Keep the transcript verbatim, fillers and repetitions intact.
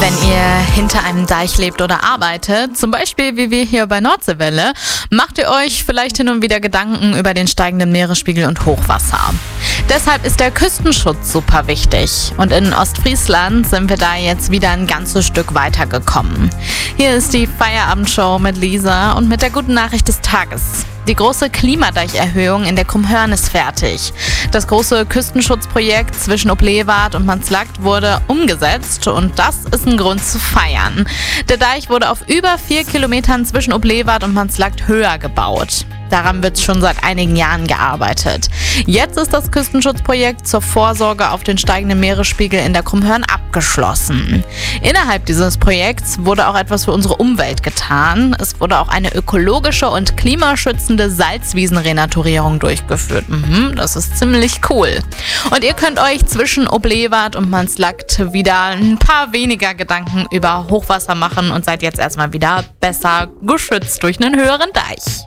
Wenn ihr hinter einem Deich lebt oder arbeitet, zum Beispiel wie wir hier bei Nordseewelle, macht ihr euch vielleicht hin und wieder Gedanken über den steigenden Meeresspiegel und Hochwasser. Deshalb ist der Küstenschutz super wichtig. Und in Ostfriesland sind wir da jetzt wieder ein ganzes Stück weitergekommen. Hier ist die Feierabendshow mit Lisa und mit der guten Nachricht des Tages. Die große Klimadeicherhöhung in der Krummhörn ist fertig. Das große Küstenschutzprojekt zwischen Oblewart und Manslakt wurde umgesetzt und das ist ein Grund zu feiern. Der Deich wurde auf über vier Kilometern zwischen Oblewart und Manslakt höher gebaut. Daran wird schon seit einigen Jahren gearbeitet. Jetzt ist das Küstenschutzprojekt zur Vorsorge auf den steigenden Meeresspiegel in der Krummhörn abgeschlossen. Innerhalb dieses Projekts wurde auch etwas für unsere Umwelt getan. Es wurde auch eine ökologische und klimaschützende Salzwiesenrenaturierung durchgeführt. Mhm, das ist ziemlich cool. Und ihr könnt euch zwischen Oblewart und Manslakt wieder ein paar weniger Gedanken über Hochwasser machen und seid jetzt erstmal wieder besser geschützt durch einen höheren Deich.